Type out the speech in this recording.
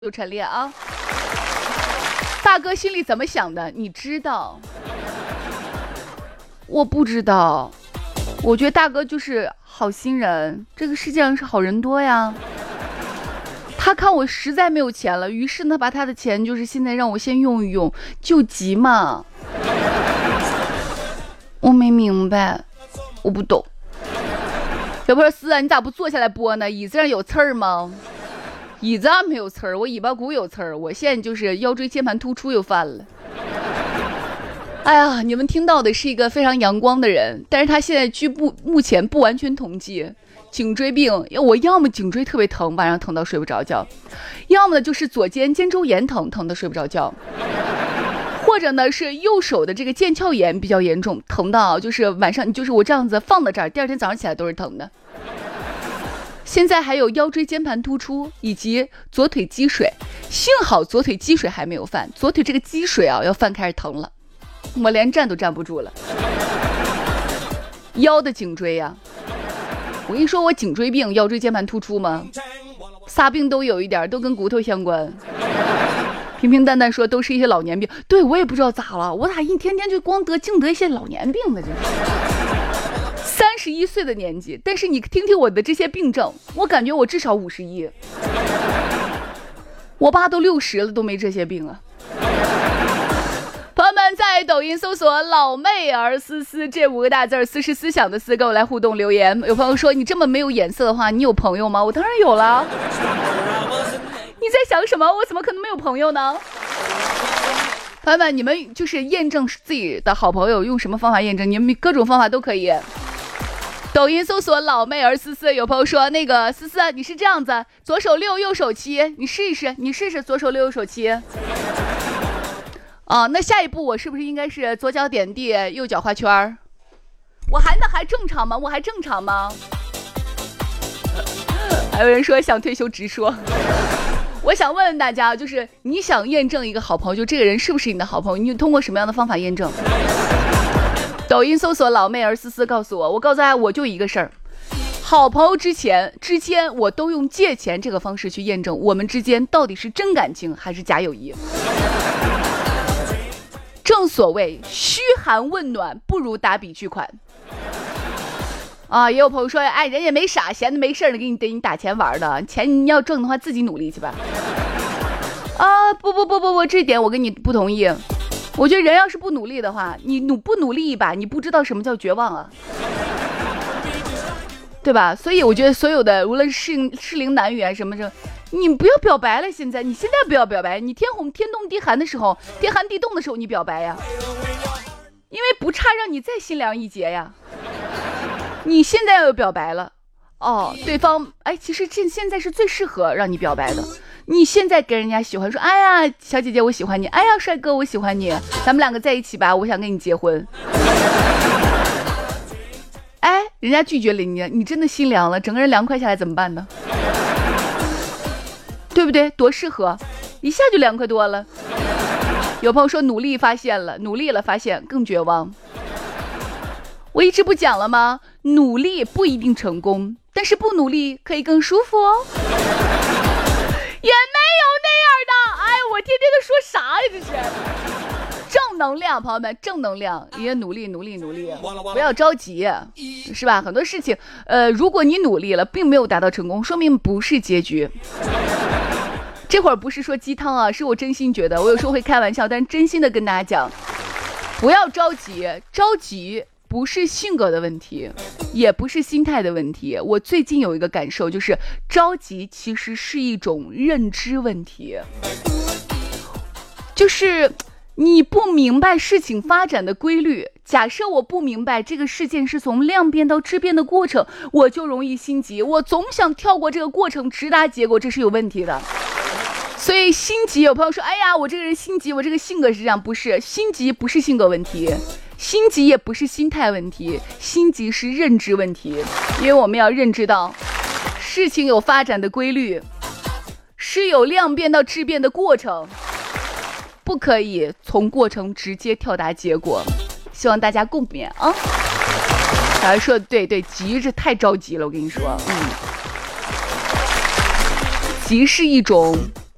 有陈列啊，大哥心里怎么想的？你知道？我不知道，我觉得大哥就是好心人，这个世界上是好人多呀。他看我实在没有钱了，于是呢，把他的钱就是现在让我先用一用，救急嘛。我没明白，我不懂。小波斯啊，你咋不坐下来播呢？椅子上有刺儿吗？椅子上没有刺儿，我尾巴骨有刺儿，我现在就是腰椎间盘突出又犯了。哎呀，你们听到的是一个非常阳光的人，但是他现在目前不完全统计颈椎病，我要么颈椎特别疼，晚上疼到睡不着觉，要么就是左肩周炎疼的睡不着觉，或者呢是右手的这个腱鞘炎比较严重，疼到就是晚上就是我这样子放到这儿，第二天早上起来都是疼的。现在还有腰椎间盘突出以及左腿积水，幸好左腿积水还没有犯，左腿这个积水啊要犯开始疼了，我连站都站不住了。腰的颈椎呀，我跟你说我颈椎病腰椎间盘突出吗？仨病都有一点，都跟骨头相关。平平淡淡说都是一些老年病，对，我也不知道咋了，我咋一天天就光净得一些老年病呢？这31岁的年纪，但是你听听我的这些病症，我感觉我至少51，我爸都60了都没这些病啊。朋友们在抖音搜索老妹儿思思这5个大字，思是思想的思，跟我来互动留言。有朋友说你这么没有眼色的话，你有朋友吗？我当然有了。你在想什么？我怎么可能没有朋友呢？朋友们，你们就是验证自己的好朋友用什么方法验证？你们各种方法都可以。抖音搜索老妹儿思思，有朋友说那个思思你是这样子，左手6右手7，你试一试，你试试左手6右手7。那下一步我是不是应该是左脚点地，右脚画圈？我还正常吗？我还正常吗？还有人说想退休直说。我想问问大家，就是你想验证一个好朋友，就这个人是不是你的好朋友，你通过什么样的方法验证？抖音搜索老妹儿思思告诉我，我告诉大家，我就一个事儿，好朋友之间我都用借钱这个方式去验证我们之间到底是真感情还是假友谊。正所谓嘘寒问暖不如打笔巨款也有朋友说，哎，人也没傻，闲的没事的给你打钱玩的，钱你要挣的话自己努力去吧。不，这点我跟你不同意。我觉得人要是不努力的话，你不努力一把，你不知道什么叫绝望啊，对吧？所以我觉得所有的无论是适龄男女啊什么什么，你不要表白了。你现在不要表白，你天动地寒的时候，天寒地冻的时候你表白呀，因为不差让你再心凉一截呀。你现在要有表白了对方其实现在是最适合让你表白的。你现在跟人家喜欢说，哎呀小姐姐我喜欢你，哎呀帅哥我喜欢你，咱们两个在一起吧，我想跟你结婚。人家拒绝了你真的心凉了，整个人凉快下来怎么办呢？对不对？多适合，一下就凉快多了。有朋友说努力了发现更绝望。我一直不讲了吗？努力不一定成功，但是不努力可以更舒服哦。也没有那样的，我天天都说啥呀？这是正能量，朋友们，正能量，也努力，不要着急，是吧？很多事情，如果你努力了，并没有达到成功，说明不是结局。这会儿不是说鸡汤啊，是我真心觉得，我有时候会开玩笑，但真心的跟大家讲，不要着急。不是性格的问题，也不是心态的问题。我最近有一个感受，就是着急其实是一种认知问题，就是你不明白事情发展的规律。假设我不明白这个事件是从量变到质变的过程，我就容易心急，我总想跳过这个过程直达结果，这是有问题的。所以心急，有朋友说，哎呀我这个人心急，我这个性格是这样，不是，心急不是性格问题，心急也不是心态问题，心急是认知问题。因为我们要认知到事情有发展的规律，是有量变到质变的过程，不可以从过程直接跳达结果。希望大家共勉啊。还说对，急是太着急了，我跟你说，急是一种